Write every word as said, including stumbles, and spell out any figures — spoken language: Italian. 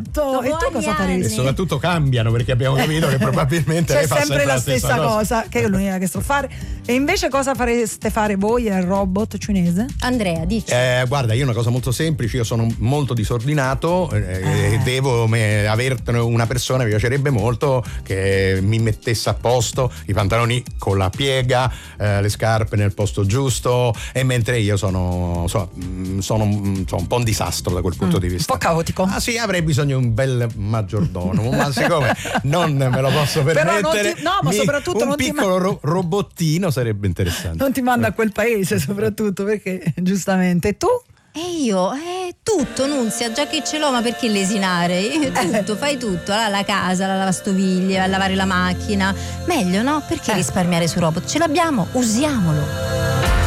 Esatto. E tu cosa faresti? E soprattutto cambiano, perché abbiamo capito che probabilmente c'è lei fa sempre la stessa cosa, cosa, che è l'unica che so fare. E invece cosa fareste fare voi al robot cinese? Andrea, dici. Eh, guarda, io una cosa molto semplice, io sono molto disordinato eh, Eh. e devo me, avere una persona, mi piacerebbe molto che mi mettesse a posto i pantaloni con la piega, eh, le scarpe nel posto giusto, e mentre io sono, so, sono, sono un po' un disastro da quel punto Mm, di vista. un po' caotico. Ah sì, avrei bisogno di un bel maggiordomo, ma siccome non me lo posso Però permettere, non ti- no, ma mi- soprattutto un non ti piccolo ro- robottino sarebbe interessante. Non ti manda a quel paese, soprattutto perché giustamente. E tu? E io, eh, tutto, Nunzia, già che ce l'ho, ma perché lesinare? Io, tutto, fai tutto, la, la casa, la lavastoviglie, a lavare la macchina. Meglio, no? Perché Eh. risparmiare su robot? Ce l'abbiamo, usiamolo.